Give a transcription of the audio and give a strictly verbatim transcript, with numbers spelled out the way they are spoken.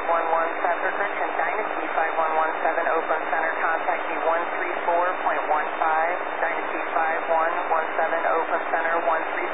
one one seven, correction, Dynasty five one one seven, Oakland Center, contact me one three four point one five, Dynasty five one one seven, Oakland Center, one three